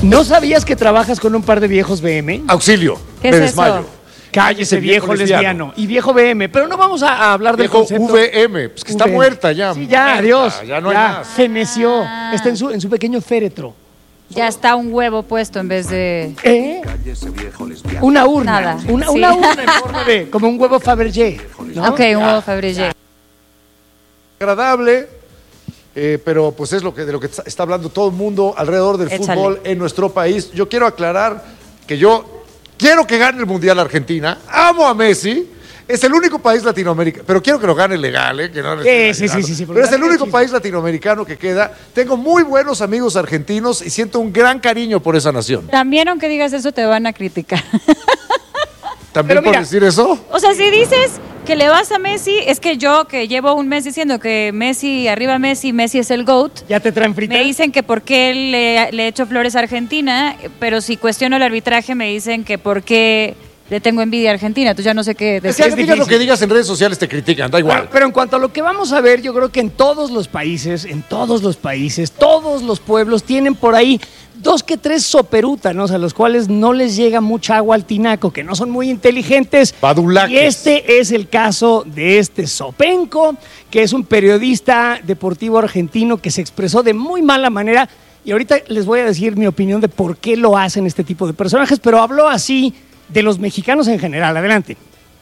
¿No sabías que trabajas con un par de viejos BM? Auxilio, ¿Qué me es desmayo. eso? Cállese, viejo lesbiano. Y viejo BM. Pero no vamos a hablar del Viejo concepto. VM, pues que está VM. muerta ya. Sí, ya, muerta, adiós. Ya no hay más. Feneció. Está en su pequeño féretro. Ya está un huevo puesto en vez de... Una urna. Nada. Una Sí. urna en forma de... como un huevo Fabergé, ¿no? Ok, un huevo Fabergé. Agradable, pero pues es de lo que está hablando todo el mundo alrededor del Échale. fútbol en nuestro país. Yo quiero aclarar que yo quiero que gane el Mundial Argentina. Amo a Messi. Es el único país latinoamericano, pero quiero que lo gane legal, que no Sí, sí, porque pero es el la único chisme. país latinoamericano que queda. Tengo muy buenos amigos argentinos y siento un gran cariño por esa nación. También aunque digas eso te van a criticar. ¿También Pero por mira, decir eso? O sea, si dices que le vas a Messi, es que yo que llevo un mes diciendo que Messi, arriba Messi, Messi es el GOAT, ¿Ya te traen frita? me dicen que por qué le he hecho flores a Argentina, pero si cuestiono el arbitraje me dicen que por qué le tengo envidia a Argentina, entonces ya no sé qué Es decir. que digas lo difícil. que digas en redes sociales, te critican, da igual. Pero en cuanto a lo que vamos a ver, yo creo que en todos los países, todos los pueblos tienen por ahí 2 que 3 soperútanos a los cuales no les llega mucha agua al tinaco, que no son muy inteligentes. Badulaques. Y este es el caso de este Sopenco, que es un periodista deportivo argentino que se expresó de muy mala manera. Y ahorita les voy a decir mi opinión de por qué lo hacen este tipo de personajes, pero habló así de los mexicanos en general. Adelante.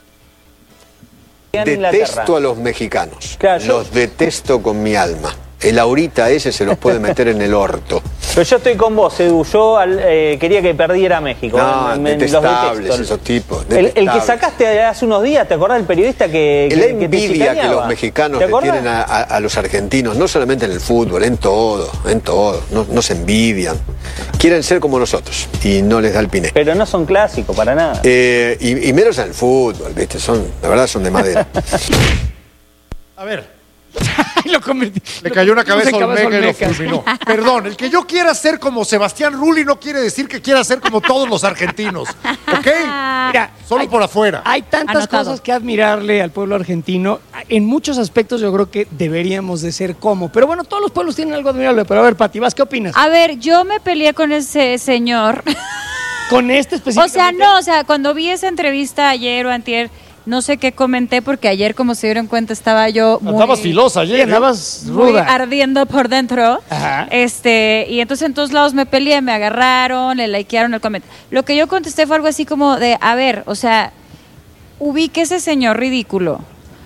Detesto a los mexicanos. Claro, yo- Los detesto con mi alma. El ahorita ese se los puede meter en el orto. Pero yo estoy con vos, Edu. Yo quería que perdiera México. No, los detestables detesto. esos tipos. El que detestables. sacaste hace unos días, ¿te acordás del periodista que La que te envidia que chicaneaba? los mexicanos ¿Te le acordás? tienen a los argentinos, no solamente en el fútbol, en todo. No se envidian. Quieren ser como nosotros y no les da el piné. Pero no son clásicos, para nada. Y menos en el fútbol, ¿viste? La verdad son de madera. A ver. Lo convertí. Le cayó una cabeza Cabeza olmeca y lo olmeca. fulminó. Perdón, el que yo quiera ser como Sebastián Rulli no quiere decir que quiera ser como todos los argentinos. ¿Ok? Mira, Solo por afuera. Hay tantas Anotado. cosas que admirarle al pueblo argentino. En muchos aspectos yo creo que deberíamos de ser como. Pero bueno, todos los pueblos tienen algo admirable. Pero a ver, Pati, ¿vas qué opinas? A ver, yo me peleé con ese señor. Con este O específicamente. sea, no, o sea, cuando vi esa entrevista ayer o antier, no sé qué comenté porque ayer, como se dieron cuenta, estaba yo muy... Andabas filosa ayer, ¿eh? andabas muy ruda. ardiendo por dentro. Ajá. Y entonces en todos lados me peleé, me agarraron, le likearon el comentario. Lo que yo contesté fue algo así como de, a ver, o sea, ubique ese señor ridículo.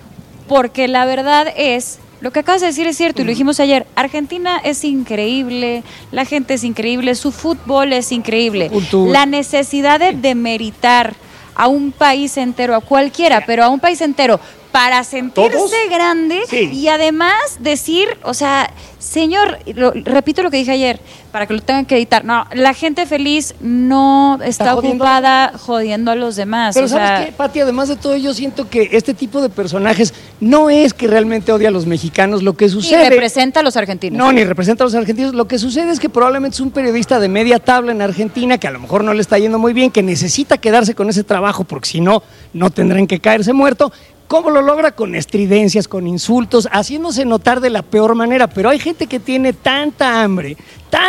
Porque la verdad es, lo que acabas de decir es cierto, y lo dijimos ayer, Argentina es increíble, la gente es increíble, su fútbol es increíble. Cultura. La necesidad de demeritar a un país entero, a cualquiera, pero a un país entero, para sentirse ¿Todos? grande Sí. y además decir, o sea, señor, repito lo que dije ayer, para que lo tengan que editar, no, la gente feliz no está jodiendo. ocupada jodiendo a los demás. Pero o ¿sabes sea, qué, Pati? Además de todo, yo siento que este tipo de personajes no es que realmente odia a los mexicanos. Lo que y sucede... representa a los argentinos. No, ni representa a los argentinos. Lo que sucede es que probablemente es un periodista de media tabla en Argentina que a lo mejor no le está yendo muy bien, que necesita quedarse con ese trabajo porque si no, no tendrán que caerse muerto. ¿Cómo lo logra? Con estridencias, con insultos, haciéndose notar de la peor manera. Pero hay gente que tiene tanta hambre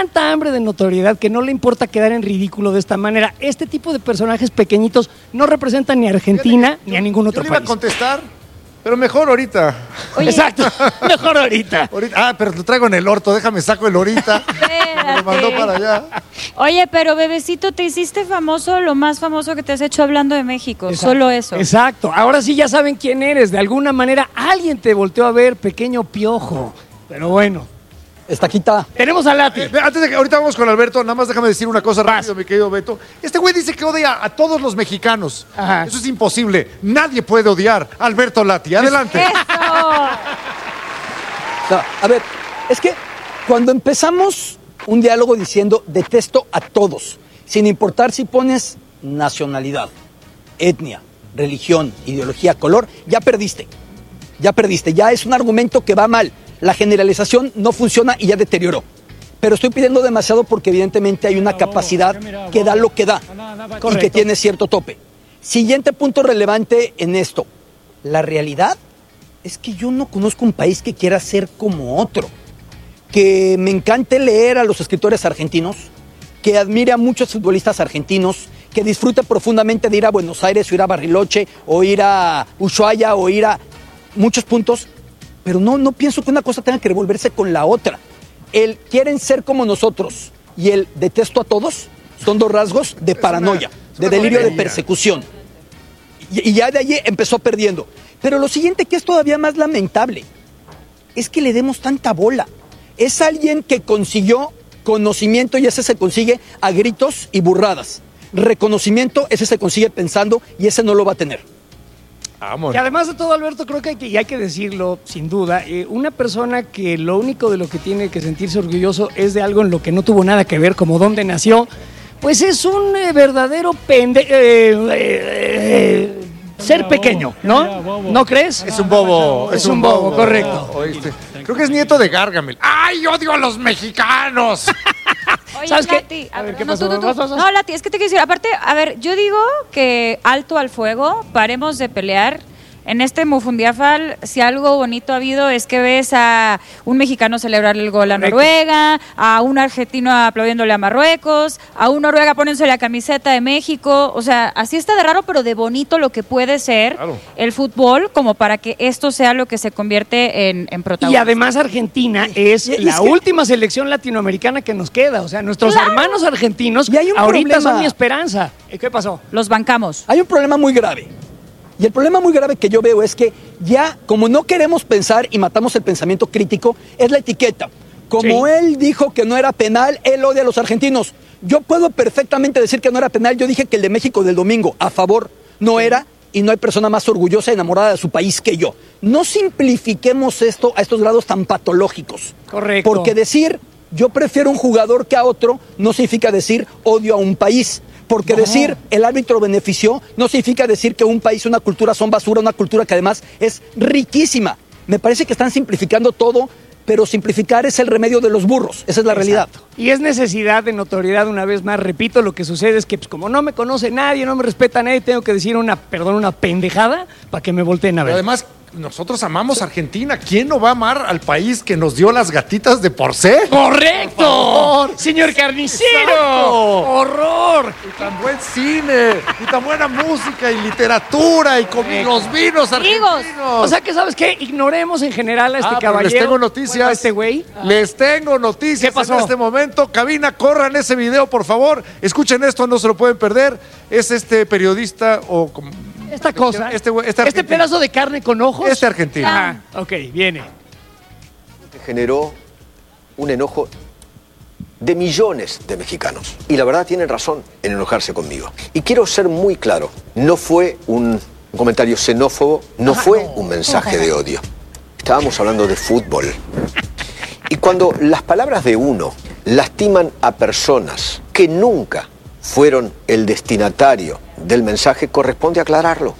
de notoriedad que no le importa quedar en ridículo de esta manera. Este tipo de personajes pequeñitos no representan ni a Argentina ni a ningún otro Yo le iba a país. contestar, pero mejor ahorita. Oye, Exacto, mejor ahorita. Pero lo traigo en el orto, déjame saco el ahorita. Me lo mandó para allá. Oye, pero bebecito, te hiciste famoso, lo más famoso que te has hecho hablando de México, Exacto. solo eso. Exacto. Ahora sí ya saben quién eres. De alguna manera alguien te volteó a ver, pequeño piojo. Pero bueno. Estaquita. Tenemos a Lati. Antes de que ahorita vamos con Alberto, nada más déjame decir una cosa rápido, mi querido Beto. Este güey dice que odia a todos los mexicanos. Ajá. Eso es imposible. Nadie puede odiar a Alberto Lati. Adelante. No, a ver, es que cuando empezamos un diálogo diciendo detesto a todos, sin importar si pones nacionalidad, etnia, religión, ideología, color, ya perdiste. Ya perdiste. Ya es un argumento que va mal. La generalización no funciona y ya deterioró. Pero estoy pidiendo demasiado porque evidentemente hay una capacidad que da lo que da y Correcto. que tiene cierto tope. Siguiente punto relevante en esto. La realidad es que yo no conozco un país que quiera ser como otro. Que me encante leer a los escritores argentinos, que admire a muchos futbolistas argentinos, que disfrute profundamente de ir a Buenos Aires, o ir a Bariloche, o ir a Ushuaia, o ir a muchos puntos, pero no pienso que una cosa tenga que revolverse con la otra. El quieren ser como nosotros y el detesto a todos son dos rasgos de paranoia, de delirio de persecución. Y ya de allí empezó perdiendo. Pero lo siguiente, que es todavía más lamentable, es que le demos tanta bola. Es alguien que consiguió conocimiento y ese se consigue a gritos y burradas. Reconocimiento, ese se consigue pensando y ese no lo va a tener. Vamos. Y además de todo, Alberto, creo que hay que decirlo, sin duda, una persona que lo único de lo que tiene que sentirse orgulloso es de algo en lo que no tuvo nada que ver, como dónde nació, pues es un verdadero ser pequeño, ¿no? ¿No crees? Es un bobo. Es un bobo, correcto. ¿Oíste? Creo que es nieto de Gargamel. ¡Ay, odio a los mexicanos! Oye, ¿Sabes qué? Lati, A ver, ¿qué no, pasó? tú. Vas. No, Lati, es que te quiero decir, aparte, a ver, yo digo que alto al fuego, paremos de pelear. En este Mufundiafal, si algo bonito ha habido es que ves a un mexicano celebrar el gol a Noruega, a un argentino aplaudiéndole a Marruecos, a un Noruega poniéndose la camiseta de México. O sea, así está de raro, pero de bonito lo que puede ser el fútbol, como para que esto sea lo que se convierte en protagonismo. Y además Argentina es la última selección latinoamericana que nos queda. O sea, nuestros hermanos argentinos ahorita problema. son mi esperanza. ¿Qué pasó? Los bancamos. Hay un problema muy grave. Y el problema muy grave que yo veo es que ya, como no queremos pensar y matamos el pensamiento crítico, es la etiqueta. Como él dijo que no era penal, él odia a los argentinos. Yo puedo perfectamente decir que no era penal. Yo dije que el de México del domingo, a favor, no era, y no hay persona más orgullosa y enamorada de su país que yo. No simplifiquemos esto a estos grados tan patológicos. Correcto. Porque decir yo prefiero un jugador que a otro no significa decir odio a un país. Porque decir el árbitro benefició no significa decir que un país, una cultura son basura, una cultura que además es riquísima. Me parece que están simplificando todo, pero simplificar es el remedio de los burros. Esa es la realidad. Y es necesidad de notoriedad, una vez más. Repito, lo que sucede es que pues, como no me conoce nadie, no me respeta nadie, tengo que decir una pendejada para que me volteen a ver. Pero además, nosotros amamos a Argentina. ¿Quién no va a amar al país que nos dio las gatitas de Porcel? ¡Correcto! ¡Señor Carnicero! ¡Exacto! ¡Horror! Y tan buen cine, y tan buena música, y literatura, y los vinos argentinos. O sea que, ¿sabes qué? Ignoremos en general a este pero caballero. les tengo noticias. Bueno, a este güey. Les tengo noticias. ¿Qué pasó? En este momento. Cabina, corran ese video, por favor. Escuchen esto, no se lo pueden perder. Es este periodista o... Esta cosa, este pedazo de carne con ojos. Este argentino. Ajá, ok, viene. Generó un enojo de millones de mexicanos. Y la verdad tienen razón en enojarse conmigo. Y quiero ser muy claro, no fue un comentario xenófobo, no fue un mensaje de odio. Estábamos hablando de fútbol. Y cuando las palabras de uno lastiman a personas que nunca fueron el destinatario del mensaje, corresponde aclararlo.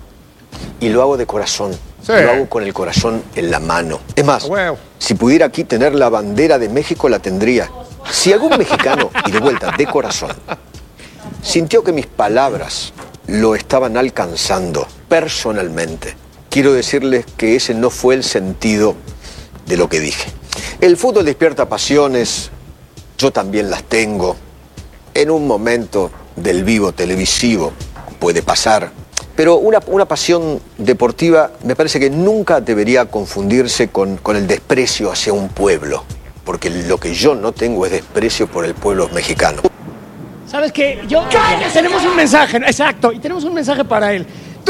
Y lo hago de corazón. Sí. Lo hago con el corazón en la mano. Es más, si pudiera aquí tener la bandera de México, la tendría. Si algún mexicano, y de vuelta, de corazón, sintió que mis palabras lo estaban alcanzando personalmente, quiero decirles que ese no fue el sentido de lo que dije. El fútbol despierta pasiones, yo también las tengo. En un momento del vivo televisivo puede pasar, pero una pasión deportiva me parece que nunca debería confundirse con el desprecio hacia un pueblo, porque lo que yo no tengo es desprecio por el pueblo mexicano. ¿Sabes qué? Tenemos un mensaje, exacto, y tenemos un mensaje para él. ¡Tu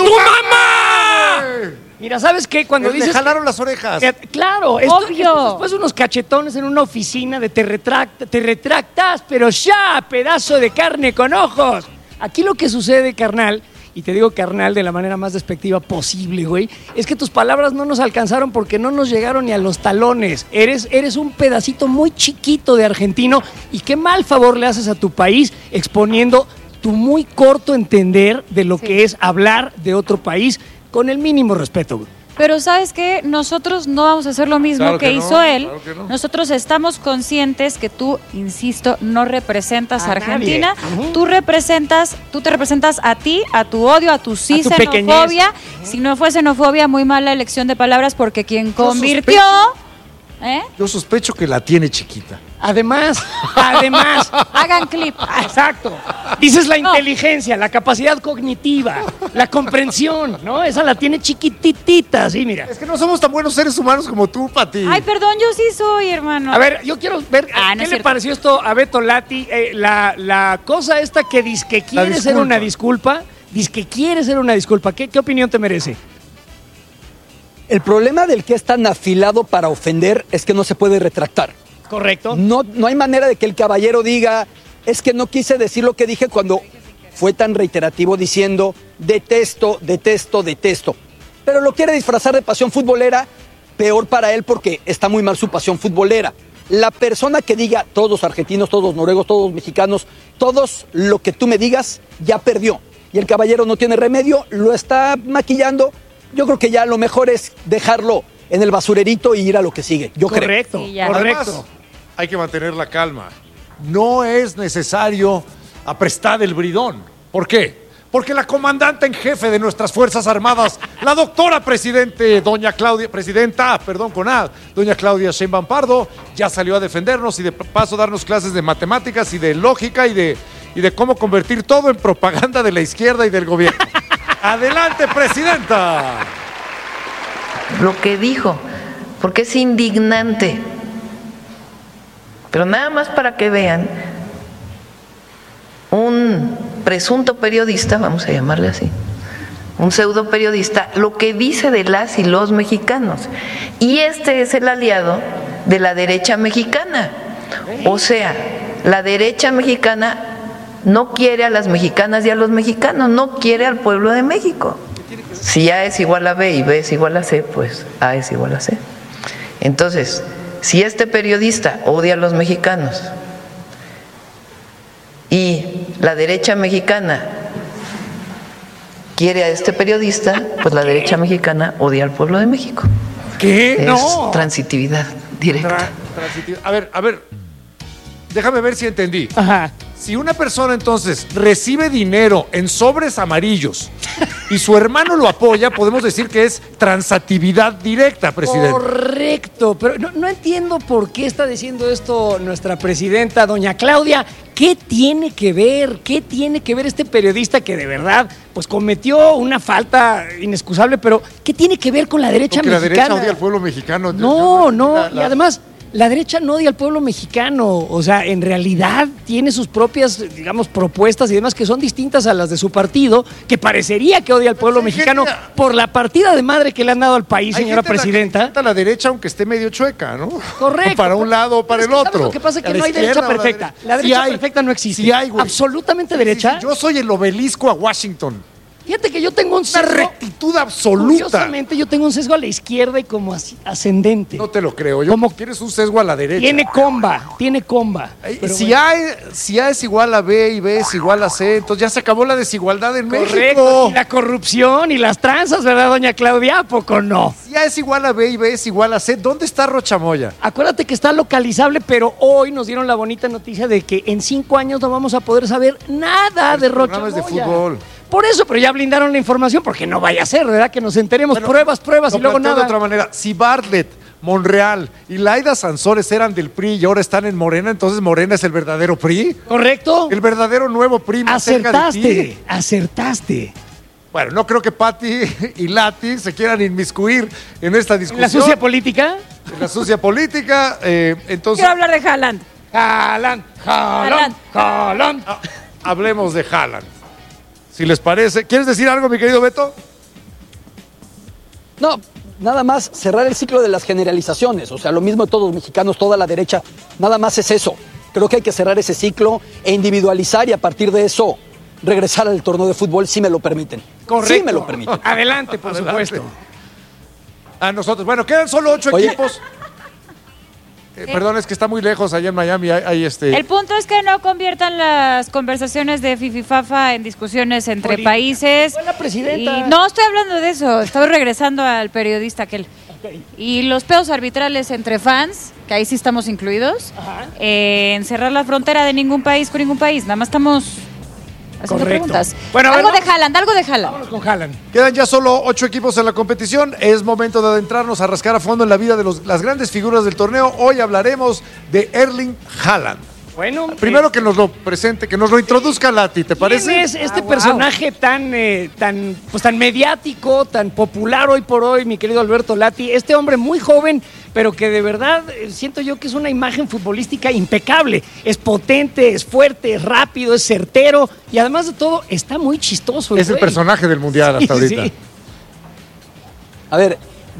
mamá! Mira, ¿sabes qué? Cuando Le dices jalaron las orejas. Claro, Obvio. Después de unos cachetones en una oficina de te retractas, pero ya, pedazo de carne con ojos. Aquí lo que sucede, carnal, y te digo carnal de la manera más despectiva posible, güey, es que tus palabras no nos alcanzaron porque no nos llegaron ni a los talones. Eres un pedacito muy chiquito de argentino y qué mal favor le haces a tu país exponiendo tu muy corto entender de lo que es hablar de otro país con el mínimo respeto, güey. Pero ¿sabes qué? Nosotros no vamos a hacer lo mismo Claro que no, hizo él. claro que no. Nosotros estamos conscientes que tú, insisto, no representas a A Argentina. nadie. Tú te representas a ti, a tu odio, a tu sí tu xenofobia. Si no fue xenofobia, muy mala elección de palabras porque quien convirtió Yo sospecho que la tiene chiquita. Además. Hagan clip. Exacto. Dices la inteligencia, la capacidad cognitiva, la comprensión, ¿no? Esa la tiene chiquititita, sí, mira. Es que no somos tan buenos seres humanos como tú, Pati. Ay, perdón, yo sí soy, hermano. A ver, yo quiero ver no qué es le cierto. pareció esto a Beto Lati, la cosa esta que dice que quiere ser una disculpa, ¿Qué opinión te merece? El problema del que es tan afilado para ofender es que no se puede retractar. Correcto. No hay manera de que el caballero diga, es que no quise decir lo que dije cuando fue tan reiterativo diciendo detesto. Pero lo quiere disfrazar de pasión futbolera, peor para él porque está muy mal su pasión futbolera. La persona que diga todos argentinos, todos noruegos, todos mexicanos, todos lo que tú me digas, ya perdió. Y el caballero no tiene remedio, lo está maquillando. Yo creo que ya lo mejor es dejarlo en el basurerito y ir a lo que sigue. Yo Correcto, Sí, ya. correcto. Además, hay que mantener la calma. No es necesario aprestar el bridón. ¿Por qué? Porque la comandante en jefe de nuestras Fuerzas Armadas, la doctora doña Claudia Sheinbaum Pardo, ya salió a defendernos y de paso darnos clases de matemáticas y de lógica y de cómo convertir todo en propaganda de la izquierda y del gobierno. ¡Adelante, presidenta! Lo que dijo, porque es indignante. Pero nada más para que vean, un presunto periodista, vamos a llamarle así, un pseudo periodista, lo que dice de las y los mexicanos. Y este es el aliado de la derecha mexicana. O sea, la derecha mexicana no quiere a las mexicanas y a los mexicanos, no quiere al pueblo de México. Si A es igual a B y B es igual a C, pues A es igual a C. Entonces, si este periodista odia a los mexicanos y la derecha mexicana quiere a este periodista, pues la derecha mexicana odia al pueblo de México. ¿Qué? Es No. transitividad directa. A ver, déjame ver si entendí. Ajá. Si una persona entonces recibe dinero en sobres amarillos y su hermano lo apoya, podemos decir que es transitividad directa, presidente. Correcto, pero no entiendo por qué está diciendo esto nuestra presidenta, doña Claudia. ¿Qué tiene que ver este periodista que de verdad pues cometió una falta inexcusable, pero qué tiene que ver con la derecha Porque mexicana? la derecha odia al pueblo mexicano. No, y además la derecha no odia al pueblo mexicano, o sea, en realidad tiene sus propias, digamos, propuestas y demás que son distintas a las de su partido, que parecería que odia al pueblo mexicano por la partida de madre que le han dado al país, señora presidenta. A la derecha, aunque esté medio chueca, ¿no? Correcto. Para un lado o para el otro. Lo que pasa es que A la no hay derecha izquierda o a la perfecta. derecha. La derecha Sí hay. perfecta no existe. Sí hay, güey. Absolutamente Sí, derecha. sí, yo soy el obelisco a Washington. Fíjate que yo tengo un Una sesgo. rectitud absoluta. Curiosamente, yo tengo un sesgo a la izquierda y como así, ascendente. No te lo creo. ¿Cómo? Quieres un sesgo a la derecha. Tiene comba. Pero Si bueno. A es igual a B y B es igual a C, entonces ya se acabó la desigualdad en Correcto. México. Y la corrupción y las tranzas, ¿verdad, doña Claudia? ¿A poco no? Si A es igual a B y B es igual a C, ¿dónde está Rochamoya? Acuérdate que está localizable, pero hoy nos dieron la bonita noticia de que en 5 años no vamos a poder saber nada de Rocha programas de Moya. fútbol. Por eso, pero ya blindaron la información, porque no vaya a ser, ¿verdad? Que nos enteremos Bueno, pruebas lo y luego planteo nada. de otra manera. Si Bartlett, Monreal y Laida Sansores eran del PRI y ahora están en Morena, entonces Morena es el verdadero PRI. ¿Correcto? El verdadero nuevo PRI más cerca de ti. Acertaste. Bueno, no creo que Pati y Lati se quieran inmiscuir en esta discusión. ¿La sucia política? En la sucia política. Entonces, Quiero hablar de Haaland. Haaland. hablemos de Haaland. Si les parece. ¿Quieres decir algo, mi querido Beto? No, nada más cerrar el ciclo de las generalizaciones. O sea, lo mismo de todos los mexicanos, toda la derecha. Nada más es eso. Creo que hay que cerrar ese ciclo e individualizar y a partir de eso regresar al torneo de fútbol si me lo permiten. Correcto. Sí me lo permiten. Adelante, por Adelante. supuesto. A nosotros. Bueno, quedan solo 8 Oye. equipos. Perdón, es que está muy lejos allá en Miami. Hay El punto es que no conviertan las conversaciones de Fififafa en discusiones entre Política. países. Fue la presidenta. Y no estoy hablando de eso, estoy regresando al periodista aquel. Y los pedos arbitrales entre fans, que ahí sí estamos incluidos, en cerrar la frontera de ningún país con ningún país. Nada más estamos haciendo preguntas. Bueno, algo de Haaland. Vámonos con Haaland. Quedan ya solo 8 equipos en la competición. Es momento de adentrarnos a rascar a fondo en la vida de las grandes figuras del torneo. Hoy hablaremos de Erling Haaland. Bueno, primero que nos lo presente, que nos lo introduzca Lati, ¿te parece? ¿Quién es este personaje tan mediático, tan popular hoy por hoy, mi querido Alberto Lati? Este hombre muy joven, pero que de verdad siento yo que es una imagen futbolística impecable. Es potente, es fuerte, es rápido, es certero y además de todo está muy chistoso. Es el personaje del Mundial hasta ahorita. Sí. A ver,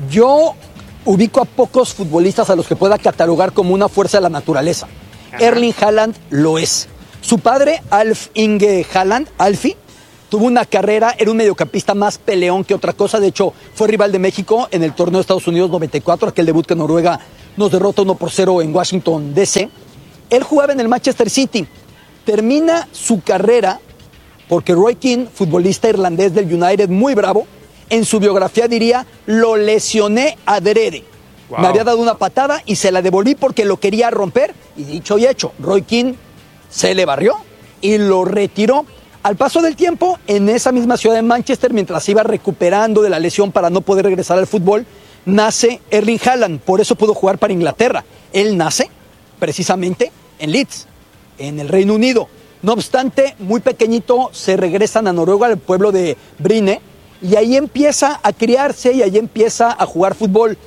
yo ubico a pocos futbolistas a los que pueda catalogar como una fuerza de la naturaleza. Erling Haaland lo es. Su padre, Alf Inge Haaland, Alfie, tuvo una carrera, era un mediocampista más peleón que otra cosa. De hecho, fue rival de México en el torneo de Estados Unidos 94, aquel debut que Noruega nos derrota 1-0 en Washington, D.C. Él jugaba en el Manchester City. Termina su carrera porque Roy Keane, futbolista irlandés del United, muy bravo, en su biografía diría, lo lesioné adrede. Wow. Me había dado una patada y se la devolví porque lo quería romper. Y dicho y hecho, Roy Keane se le barrió y lo retiró. Al paso del tiempo, en esa misma ciudad de Manchester, mientras iba recuperando de la lesión para no poder regresar al fútbol, nace Erling Haaland. Por eso pudo jugar para Inglaterra. Él nace precisamente en Leeds, en el Reino Unido. No obstante, muy pequeñito, se regresan a Noruega, al pueblo de Bryne, y ahí empieza a criarse y ahí empieza a jugar fútbol.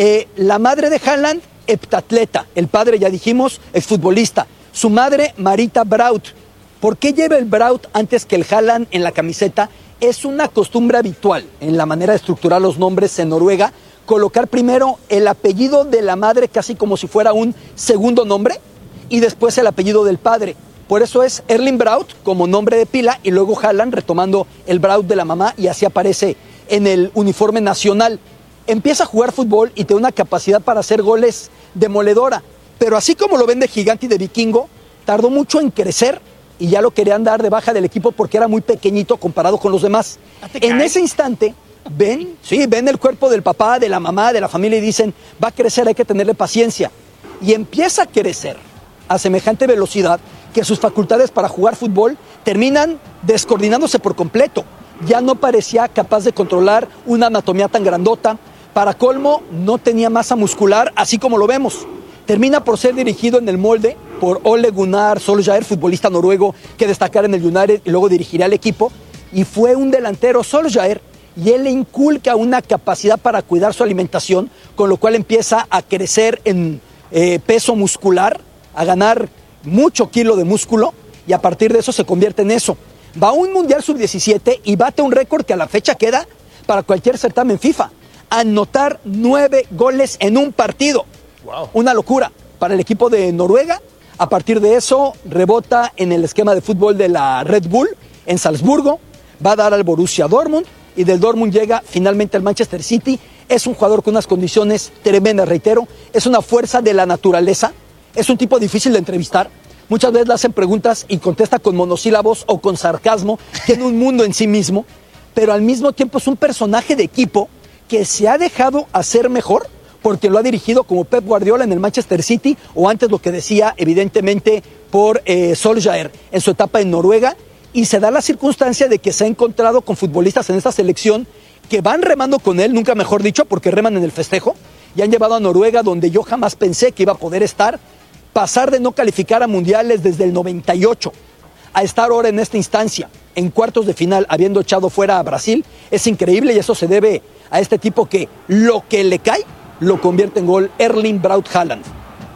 La madre de Haaland, heptatleta. El padre, ya dijimos, es futbolista. Su madre, Marita Braut. ¿Por qué lleva el Braut antes que el Haaland en la camiseta? Es una costumbre habitual en la manera de estructurar los nombres en Noruega, colocar primero el apellido de la madre casi como si fuera un segundo nombre y después el apellido del padre. Por eso es Erling Braut como nombre de pila y luego Haaland retomando el Braut de la mamá y así aparece en el uniforme nacional. Empieza a jugar fútbol y tiene una capacidad para hacer goles demoledora. Pero así como lo ven de gigante y de vikingo, tardó mucho en crecer y ya lo querían dar de baja del equipo porque era muy pequeñito comparado con los demás. En ese instante ven el cuerpo del papá, de la mamá, de la familia y dicen, va a crecer, hay que tenerle paciencia. Y empieza a crecer a semejante velocidad que sus facultades para jugar fútbol terminan descoordinándose por completo. Ya no parecía capaz de controlar una anatomía tan grandota. Para colmo, no tenía masa muscular, así como lo vemos. Termina por ser dirigido en el molde por Ole Gunnar Solskjaer, futbolista noruego que destacara en el United y luego dirigiría al equipo. Y fue un delantero Solskjaer y él le inculca una capacidad para cuidar su alimentación, con lo cual empieza a crecer en peso muscular, a ganar mucho kilo de músculo y a partir de eso se convierte en eso. Va a un Mundial Sub-17 y bate un récord que a la fecha queda para cualquier certamen FIFA. Anotar 9 goles en un partido. Wow. Una locura para el equipo de Noruega. A partir de eso rebota en el esquema de fútbol de la Red Bull en Salzburgo. Va a dar al Borussia Dortmund y del Dortmund llega finalmente al Manchester City. Es un jugador con unas condiciones tremendas, reitero. Es una fuerza de la naturaleza. Es un tipo difícil de entrevistar. Muchas veces le hacen preguntas y contesta con monosílabos o con sarcasmo. Tiene un mundo en sí mismo, pero al mismo tiempo es un personaje de equipo que se ha dejado hacer mejor porque lo ha dirigido como Pep Guardiola en el Manchester City o antes lo que decía evidentemente por Solskjaer en su etapa en Noruega y se da la circunstancia de que se ha encontrado con futbolistas en esta selección que van remando con él, nunca mejor dicho, porque reman en el festejo y han llevado a Noruega donde yo jamás pensé que iba a poder estar. Pasar de no calificar a mundiales desde el 98 a estar ahora en esta instancia, en cuartos de final, habiendo echado fuera a Brasil, es increíble y eso se debe a este tipo que lo que le cae lo convierte en gol, Erling Braut Haaland.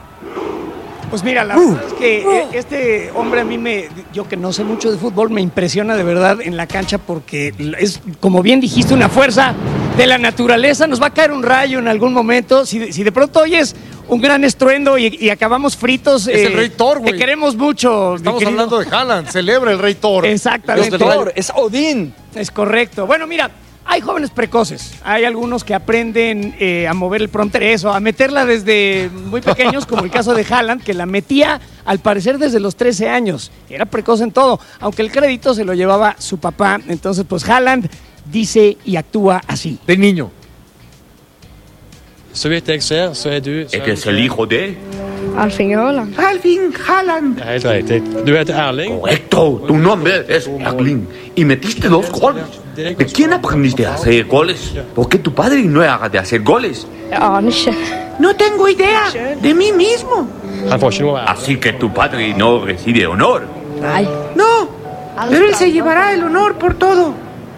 Pues mira, la verdad es que este hombre a mí yo que no sé mucho de fútbol, me impresiona de verdad en la cancha porque es, como bien dijiste, una fuerza de la naturaleza. Nos va a caer un rayo en algún momento. Si de pronto oyes un gran estruendo y acabamos fritos. Es el Rey Thor, güey. Te queremos mucho. Estamos hablando de Haaland. Celebra el Rey Thor. Exactamente. Thor, es Odín. Es correcto. Bueno, mira, hay jóvenes precoces. Hay algunos que aprenden a mover el prompter, a meterla desde muy pequeños, como el caso de Haaland, que la metía al parecer desde los 13 años. Era precoz en todo, aunque el crédito se lo llevaba su papá. Entonces, pues Haaland dice y actúa así. De niño. Es el hijo de... Erling Haaland. Erling Haaland. Ja, helt rigtigt. Du heter Erling. Correcto, tu nombre es Erling y metiste 2 goles. ¿De quién aprendiste a hacer goles? ¿Por qué tu padre no era de hacer goles? No tengo idea, de mí mismo. Así que tu padre no recibe honor. No, pero él se llevará el honor por todo.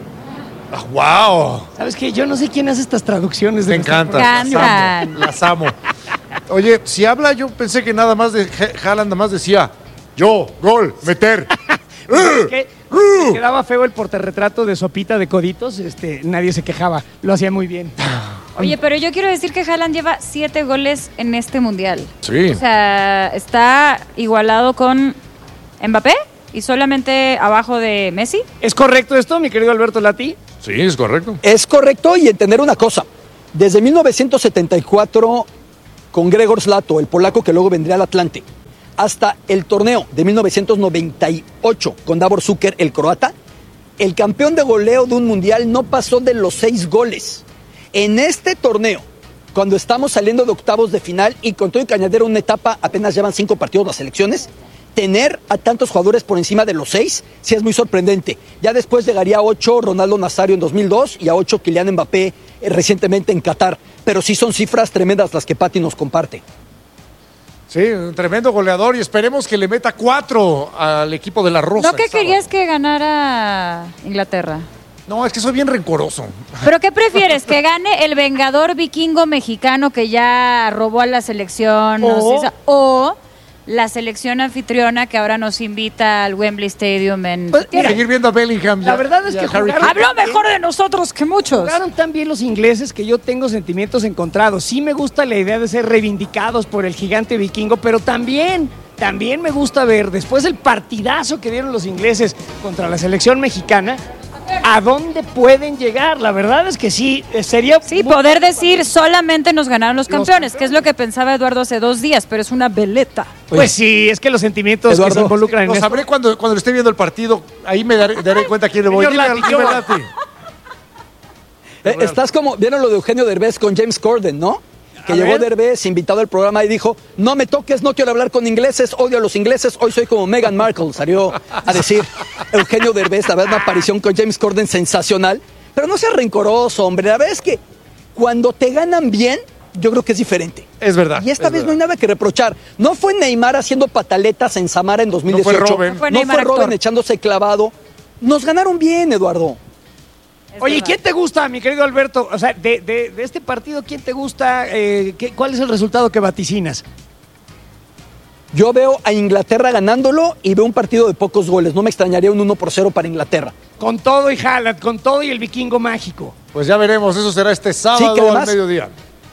¡Wow! ¿Sabes qué? Yo no sé quién hace estas traducciones. Me encantan. Las amo. Oye, si habla, yo pensé que nada más de Haaland, nada más decía yo, gol, meter. Me quedaba feo el portarretrato de Sopita de Coditos, nadie se quejaba, lo hacía muy bien. Oye, pero yo quiero decir que Haaland lleva 7 goles en este mundial. Sí. O sea, está igualado con Mbappé y solamente abajo de Messi. ¿Es correcto esto, mi querido Alberto Lati? Sí, es correcto. Es correcto, y entender una cosa. Desde 1974, con Gregor Slato, el polaco que luego vendría al Atlante, hasta el torneo de 1998 con Davor Šuker, el croata, el campeón de goleo de un mundial no pasó de los 6 goles. En este torneo, cuando estamos saliendo de octavos de final y con todo y Cañadero una etapa, apenas llevan 5 partidos las selecciones, tener a tantos jugadores por encima de los 6 sí es muy sorprendente. Ya después llegaría a 8 Ronaldo Nazario en 2002 y a 8 Kylian Mbappé recientemente en Qatar. Pero sí son cifras tremendas las que Pati nos comparte. Sí, un tremendo goleador, y esperemos que le meta 4 al equipo de la Rosa. ¿No que querías que ganara Inglaterra? No, es que soy bien rencoroso. ¿Pero qué prefieres? ¿Que gane el vengador vikingo mexicano que ya robó a la selección? ¿O la selección anfitriona que ahora nos invita al Wembley Stadium en... Pues, mira, seguir viendo a Bellingham. La verdad es que habló mejor de nosotros que muchos. Jugaron tan bien los ingleses que yo tengo sentimientos encontrados. Sí me gusta la idea de ser reivindicados por el gigante vikingo, pero también me gusta ver, después del partidazo que dieron los ingleses contra la selección mexicana, ¿a dónde pueden llegar? La verdad es que sí, sería... Sí, poder decir solamente nos ganaron los campeones, que es lo que pensaba Eduardo hace 2 días, pero es una veleta. Pues sí, es que los sentimientos Eduardo, que se involucran en lo esto... sabré cuando le esté viendo el partido, ahí me daré cuenta a quién le voy. Estás como, ¿vieron lo de Eugenio Derbez con James Corden, no? Que llegó Derbez, invitado al programa, y dijo, no me toques, no quiero hablar con ingleses, odio a los ingleses, hoy soy como Meghan Markle, salió a decir Eugenio Derbez. La verdad, una aparición con James Corden sensacional, pero no seas rencoroso, hombre. La verdad es que cuando te ganan bien, yo creo que es diferente. Es verdad. Y esta vez no hay nada que reprochar. No fue Neymar haciendo pataletas en Samara en 2018. No fue Robben echándose clavado. Nos ganaron bien, Eduardo. Oye, ¿quién te gusta, mi querido Alberto? O sea, de este partido, ¿quién te gusta? ¿Cuál es el resultado que vaticinas? Yo veo a Inglaterra ganándolo y veo un partido de pocos goles. No me extrañaría un 1-0 para Inglaterra. Con todo y Haaland, con todo y el vikingo mágico. Pues ya veremos, eso será este sábado al mediodía.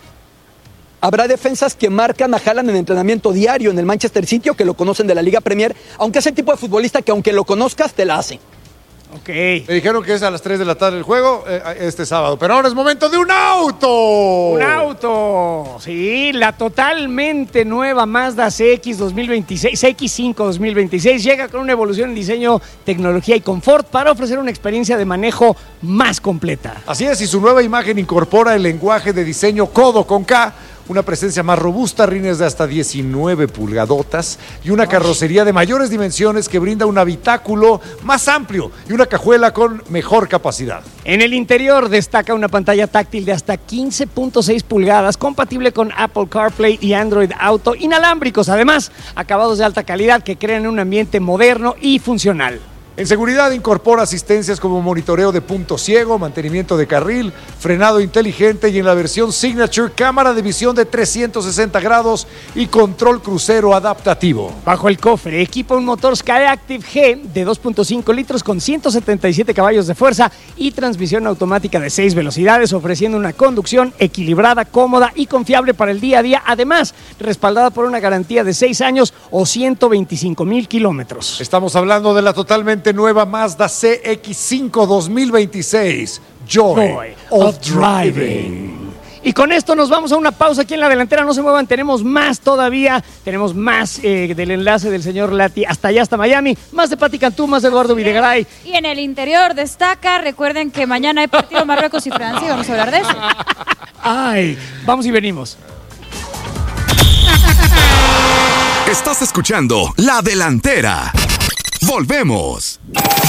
Habrá defensas que marcan a Haaland en entrenamiento diario en el Manchester City, o que lo conocen de la Liga Premier, aunque es el tipo de futbolista que aunque lo conozcas, te la hace. Ok. Me dijeron que es a las 3 de la tarde el juego, este sábado. Pero ahora es momento de un auto. ¡Un auto! Sí, la totalmente nueva Mazda CX 2026, CX5 2026 llega con una evolución en diseño, tecnología y confort para ofrecer una experiencia de manejo más completa. Así es, y su nueva imagen incorpora el lenguaje de diseño Codo con K, una presencia más robusta, rines de hasta 19 pulgadotas y una carrocería de mayores dimensiones que brinda un habitáculo más amplio y una cajuela con mejor capacidad. En el interior destaca una pantalla táctil de hasta 15.6 pulgadas, compatible con Apple CarPlay y Android Auto, inalámbricos, además, acabados de alta calidad que crean un ambiente moderno y funcional. En seguridad incorpora asistencias como monitoreo de punto ciego, mantenimiento de carril, frenado inteligente y en la versión Signature, cámara de visión de 360 grados y control crucero adaptativo. Bajo el cofre equipa un motor Skyactiv G de 2.5 litros con 177 caballos de fuerza y transmisión automática de 6 velocidades, ofreciendo una conducción equilibrada, cómoda y confiable para el día a día, además respaldada por una garantía de 6 años o 125,000 kilómetros. Estamos hablando de la totalmente nueva Mazda CX5 2026, Joy of Driving. Y con esto nos vamos a una pausa aquí en la delantera. No se muevan, tenemos más todavía. Tenemos más del enlace del señor Lati hasta allá, hasta Miami. Más de Pati Cantú, más de Eduardo Videgaray. Y en el interior destaca, recuerden que mañana hay partido Marruecos y Francia y vamos a hablar de eso. Ay, vamos y venimos. Estás escuchando La Delantera. Volvemos.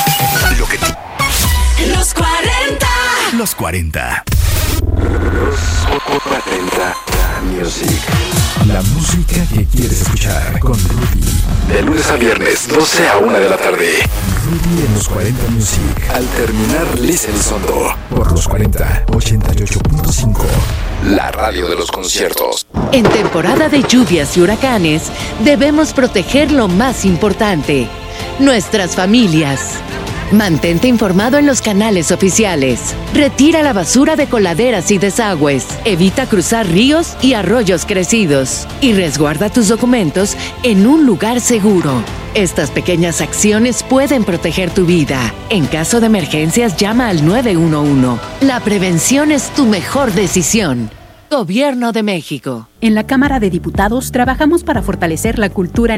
Los 40. Los 40. Los 40 Music. La música que quieres escuchar con Rudy. De lunes a viernes, 12 a 1 de la tarde. Rudy en los 40 Music. Al terminar, Liz Elizondo. Por los 40, 88.5. La radio de los conciertos. En temporada de lluvias y huracanes, debemos proteger lo más importante: nuestras familias. Mantente informado en los canales oficiales. Retira la basura de coladeras y desagües. Evita cruzar ríos y arroyos crecidos. Y resguarda tus documentos en un lugar seguro. Estas pequeñas acciones pueden proteger tu vida. En caso de emergencias, llama al 911. La prevención es tu mejor decisión. Gobierno de México. En la Cámara de Diputados trabajamos para fortalecer la cultura